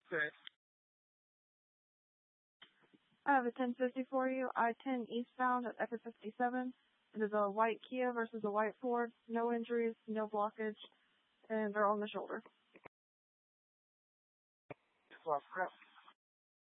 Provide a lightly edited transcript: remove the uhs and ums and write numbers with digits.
Okay. I have a 1050 for you. I-10 eastbound at Exit 57. It is a white Kia versus a white Ford. No injuries, no blockage, and they're on the shoulder. Swap crap.